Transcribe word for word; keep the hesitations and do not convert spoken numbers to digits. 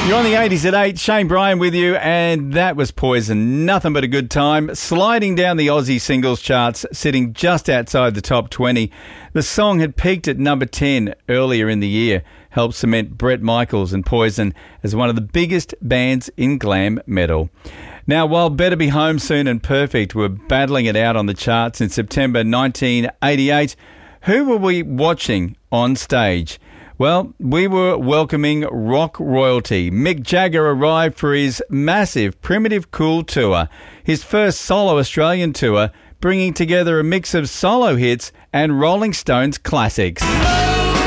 You're on the eighties at eight. Shane Bryan with you, and that was Poison. Nothing but a good time. Sliding down the Aussie singles charts, sitting just outside the top twenty. The song had peaked at number ten earlier in the year, helped cement Bret Michaels and Poison as one of the biggest bands in glam metal. Now, while Better Be Home Soon and Perfect were battling it out on the charts in September nineteen eighty-eight, who were we watching on stage? Well, we were welcoming rock royalty. Mick Jagger arrived for his massive Primitive Cool tour, his first solo Australian tour, bringing together a mix of solo hits and Rolling Stones classics.